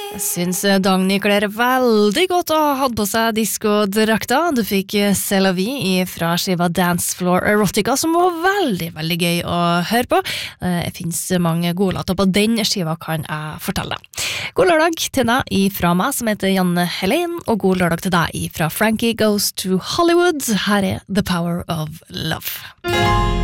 Jeg synes Dagny kler veldig godt å ha hatt på seg diskodrakta. Du fikk C'est la vie fra skiva Dance Floor Erotica, som var veldig, veldig gøy å høre på. Det finnes mange gode låter på den skiva, kan jeg fortelle deg. God lørdag til deg ifra meg, som heter Janne Helene, og god lørdag til deg ifra Frankie Goes to Hollywood. Her er The Power of Love.